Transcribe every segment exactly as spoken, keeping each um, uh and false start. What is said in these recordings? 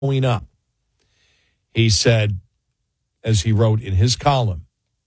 going up. He said, as he wrote in his column,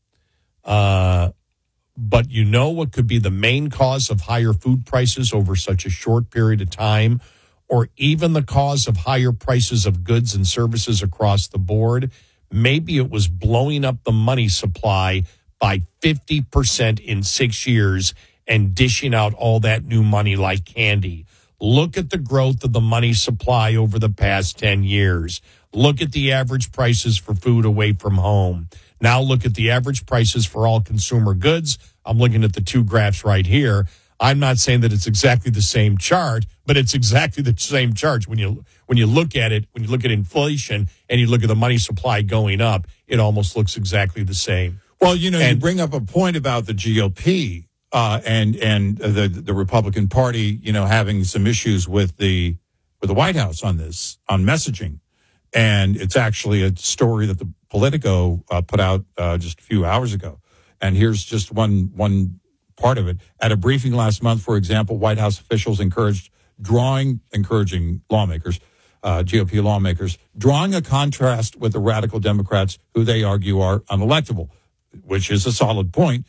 uh, but you know what could be the main cause of higher food prices over such a short period of time, or even the cause of higher prices of goods and services across the board? Maybe it was blowing up the money supply by fifty percent in six years and dishing out all that new money like candy. Look at the growth of the money supply over the past ten years. Look at the average prices for food away from home. Now look at the average prices for all consumer goods. I'm looking at the two graphs right here. I'm not saying that it's exactly the same chart, but it's exactly the same chart. When you when you look at it, when you look at inflation and you look at the money supply going up, it almost looks exactly the same. Well, you know, and, you bring up a point about the G O P uh, and and the the Republican Party, you know, having some issues with the with the White House on this, on messaging. And it's actually a story that the Politico uh, put out uh, just a few hours ago. And here's just one one part of it. At a briefing last month, for example, White House officials encouraged drawing, encouraging lawmakers, uh, G O P lawmakers, drawing a contrast with the radical Democrats who they argue are unelectable, which is a solid point.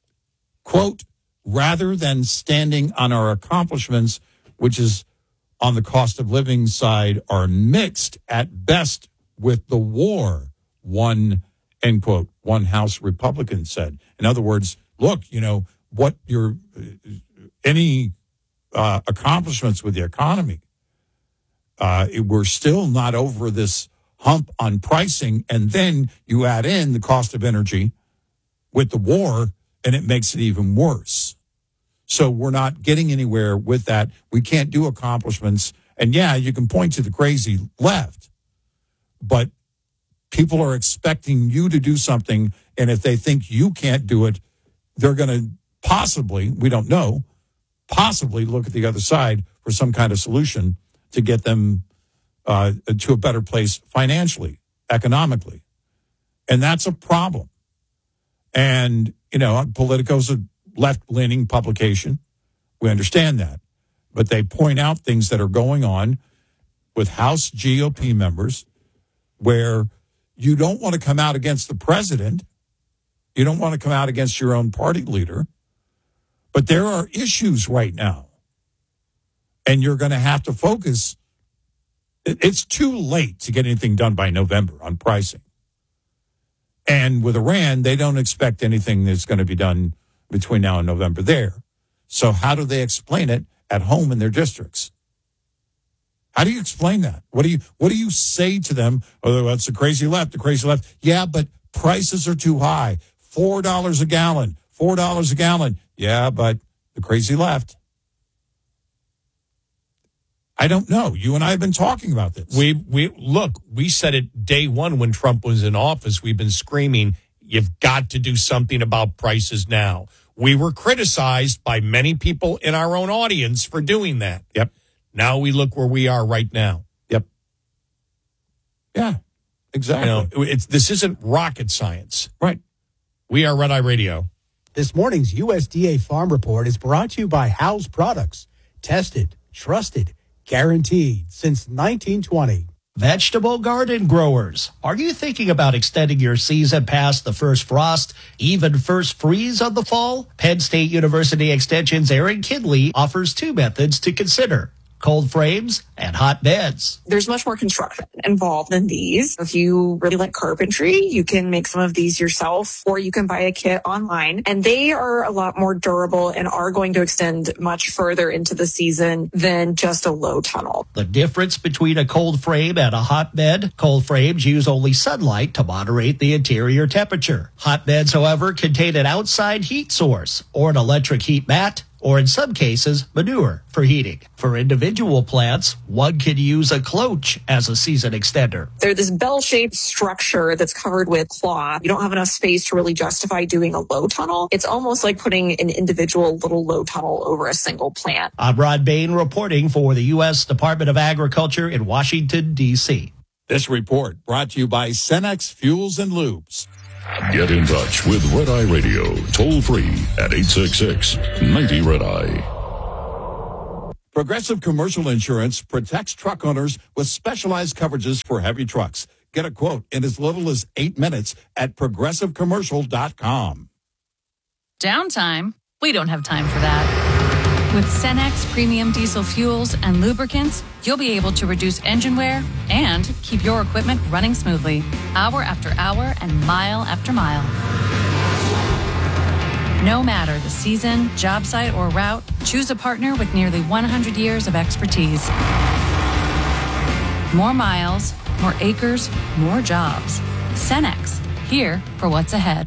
Quote, rather than standing on our accomplishments, which is on the cost of living side, are mixed at best with the war, one, end quote, one House Republican said. In other words, look, you know, what your, any uh, accomplishments with the economy, uh, it, we're still not over this hump on pricing. And then you add in the cost of energy with the war, and it makes it even worse. So we're not getting anywhere with that. We can't do accomplishments. And yeah, you can point to the crazy left, but people are expecting you to do something. And if they think you can't do it, they're going to possibly, we don't know, possibly look at the other side for some kind of solution to get them uh, to a better place financially, economically. And that's a problem. And, you know, Politico's a left-leaning publication. We understand that. But they point out things that are going on with House G O P members where you don't want to come out against the president. You don't want to come out against your own party leader. But there are issues right now. And you're going to have to focus. It's too late to get anything done by November on pricing. And with Iran, they don't expect anything that's going to be done between now and November there. So how do they explain it at home in their districts? How do you explain that? What do you what do you say to them? Oh, that's the crazy left, the crazy left. Yeah, but prices are too high. Four dollars a gallon. Four dollars a gallon. Yeah, but the crazy left. I don't know. You and I have been talking about this. We we look, we said it day one when Trump was in office. We've been screaming, you've got to do something about prices now. We were criticized by many people in our own audience for doing that. Yep. Now we look where we are right now. Yep. Yeah, exactly. You know, it's this isn't rocket science. Right. We are Red Eye Radio. This morning's U S D A Farm Report is brought to you by House Products. Tested, trusted, guaranteed since nineteen twenty. Vegetable garden growers, are you thinking about extending your season past the first frost, even first freeze of the fall? Penn State University Extension's Aaron Kidley offers two methods to consider: cold frames and hot beds. There's much more construction involved in these. If you really like carpentry, you can make some of these yourself, or you can buy a kit online. And they are a lot more durable and are going to extend much further into the season than just a low tunnel. The difference between a cold frame and a hot bed: cold frames use only sunlight to moderate the interior temperature. Hot beds, however, contain an outside heat source or an electric heat mat, or in some cases, manure for heating. For individual plants, one could use a cloche as a season extender. They're this bell-shaped structure that's covered with cloth. You don't have enough space to really justify doing a low tunnel. It's almost like putting an individual little low tunnel over a single plant. I'm Rod Bain reporting for the U S Department of Agriculture in Washington, D C This report brought to you by Cenex Fuels and Lubes. Get in touch with Red Eye Radio, toll free at eight six six, ninety Red Eye. Progressive Commercial Insurance protects truck owners with specialized coverages for heavy trucks. Get a quote in as little as eight minutes at progressive commercial dot com. Downtime? We don't have time for that. With Cenex Premium Diesel Fuels and Lubricants, you'll be able to reduce engine wear and keep your equipment running smoothly, hour after hour and mile after mile. No matter the season, job site, or route, choose a partner with nearly one hundred years of expertise. More miles, more acres, more jobs. Cenex, here for what's ahead.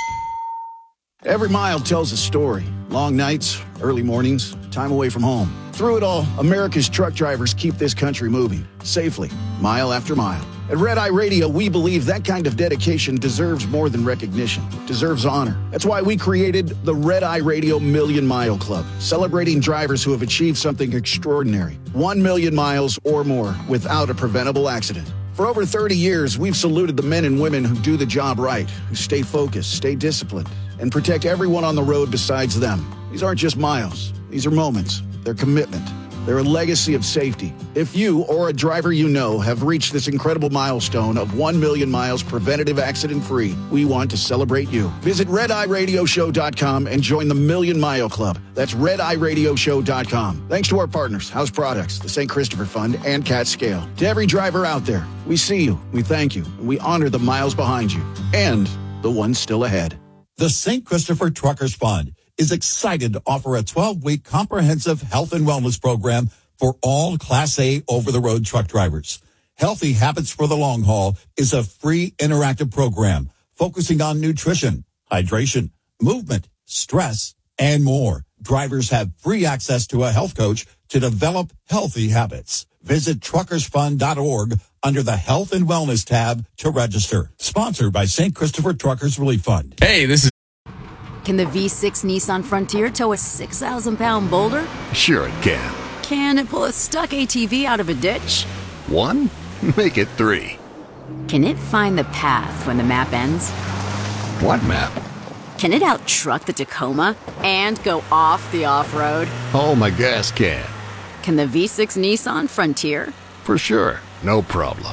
Every mile tells a story. Long nights, early mornings, time away from home. Through it all, America's truck drivers keep this country moving, safely, mile after mile. At Red Eye Radio, we believe that kind of dedication deserves more than recognition. It deserves honor. That's why we created the Red Eye Radio Million Mile Club, celebrating drivers who have achieved something extraordinary. One million miles or more without a preventable accident. For over thirty years, we've saluted the men and women who do the job right, who stay focused, stay disciplined, and protect everyone on the road besides them. These aren't just miles. These are moments. They're commitment. They're a legacy of safety. If you or a driver you know have reached this incredible milestone of one million miles preventative accident-free, we want to celebrate you. Visit red eye radio show dot com and join the Million Mile Club. That's red eye radio show dot com. Thanks to our partners, House Products, the Saint Christopher Fund, and Cat Scale. To every driver out there, we see you, we thank you, and we honor the miles behind you and the ones still ahead. The Saint Christopher Truckers Fund is excited to offer a twelve-week comprehensive health and wellness program for all Class A over-the-road truck drivers. Healthy Habits for the Long Haul is a free interactive program focusing on nutrition, hydration, movement, stress, and more. Drivers have free access to a health coach to develop healthy habits. Visit truckers fund dot org under the Health and Wellness tab to register. Sponsored by Saint Christopher Truckers Relief Fund. Hey, this is... Can the V six Nissan Frontier tow a six thousand pound boulder? Sure it can. Can it pull a stuck A T V out of a ditch? One? Make it three. Can it find the path when the map ends? What map? Can it out-truck the Tacoma and go off the off-road? Oh, my gas can. Can the V six Nissan Frontier? For sure. No problem.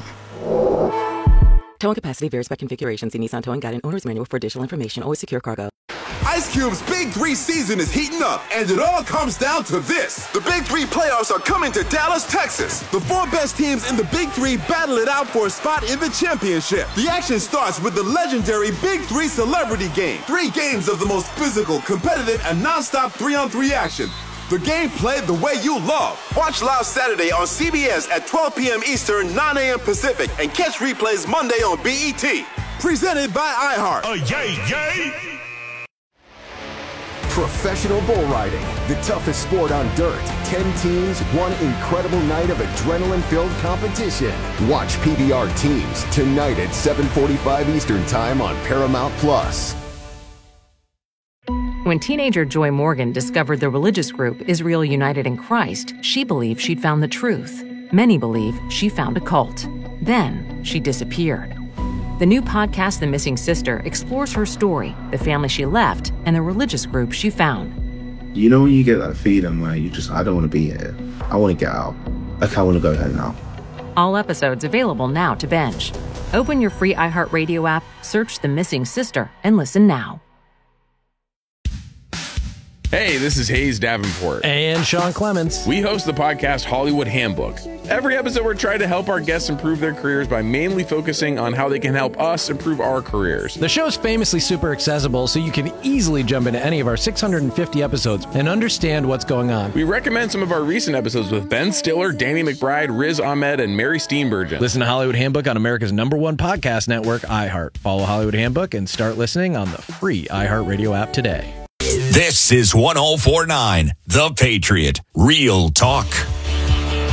Towing capacity varies by configuration. See Nissan Towing Guide and Owner's Manual for additional information. Always secure cargo. Ice Cube's Big Three season is heating up, and it all comes down to this. The Big Three playoffs are coming to Dallas, Texas. The four best teams in the Big Three battle it out for a spot in the championship. The action starts with the legendary Big Three Celebrity Game. Three games of the most physical, competitive, and non-stop three-on-three action. The game played the way you love. Watch live Saturday on C B S at twelve p.m. Eastern, nine a.m. Pacific, and catch replays Monday on B E T. Presented by iHeart. Oh, yay, yay! Professional bull riding, the toughest sport on dirt. Ten teams, one incredible night of adrenaline-filled competition. Watch P B R Teams tonight at seven forty-five Eastern Time on Paramount Plus. When teenager Joy Morgan discovered the religious group Israel United in Christ, she believed she'd found the truth. Many believe she found a cult. Then she disappeared. The new podcast, The Missing Sister, explores her story, the family she left, and the religious group she found. You know when you get that feeling where you just, I don't want to be here. I want to get out. Like, I want to go home now. All episodes available now to binge. Open your free iHeartRadio app, search The Missing Sister, and listen now. Hey, this is Hayes Davenport. And Sean Clements. We host the podcast Hollywood Handbook. Every episode, we're trying to help our guests improve their careers by mainly focusing on how they can help us improve our careers. The show's famously super accessible, so you can easily jump into any of our six hundred fifty episodes and understand what's going on. We recommend some of our recent episodes with Ben Stiller, Danny McBride, Riz Ahmed, and Mary Steenburgen. Listen to Hollywood Handbook on America's number one podcast network, iHeart. Follow Hollywood Handbook and start listening on the free iHeartRadio app today. This is one oh four point nine The Patriot. Real talk.